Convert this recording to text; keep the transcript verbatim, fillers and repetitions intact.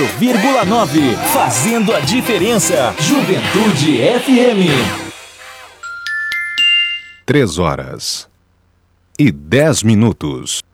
vírgula nove, fazendo a diferença. Juventude F M. Três horas e dez minutos.